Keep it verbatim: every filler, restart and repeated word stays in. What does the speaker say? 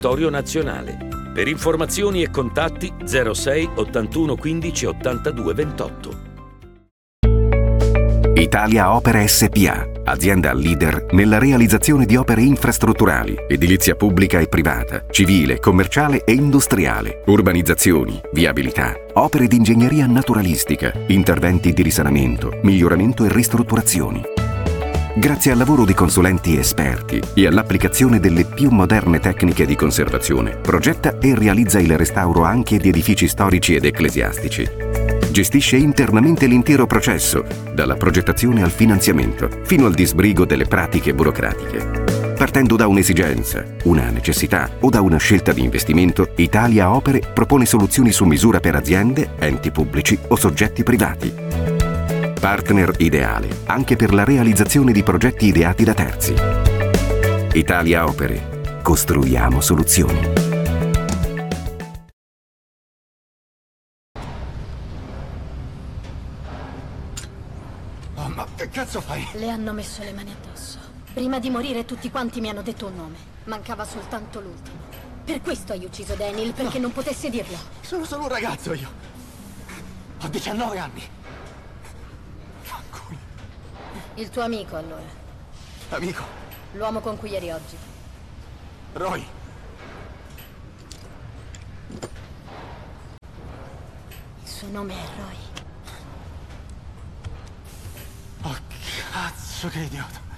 Territorio nazionale. Per informazioni e contatti zero sei ottantuno quindici ottantadue ventotto. Italia Opere S P A, azienda leader nella realizzazione di opere infrastrutturali, edilizia pubblica e privata, civile, commerciale e industriale, urbanizzazioni, viabilità, opere di ingegneria naturalistica, interventi di risanamento, miglioramento e ristrutturazioni. Grazie al lavoro di consulenti esperti e all'applicazione delle più moderne tecniche di conservazione, progetta e realizza il restauro anche di edifici storici ed ecclesiastici. Gestisce internamente l'intero processo, dalla progettazione al finanziamento, fino al disbrigo delle pratiche burocratiche. Partendo da un'esigenza, una necessità o da una scelta di investimento, Italia Opere propone soluzioni su misura per aziende, enti pubblici o soggetti privati. Partner ideale anche per la realizzazione di progetti ideati da terzi. Italia Opere. Costruiamo soluzioni. Ma che cazzo fai? Le hanno messo le mani addosso. Prima di morire tutti quanti mi hanno detto un nome. Mancava soltanto l'ultimo. Per questo hai ucciso Daniel, perché no. non potesse dirlo. Sono solo un ragazzo io. Ho diciannove anni. Fanculo. Il tuo amico, allora. Amico? L'uomo con cui eri oggi. Roy. Il suo nome è Roy. Oh, cazzo, che idiota.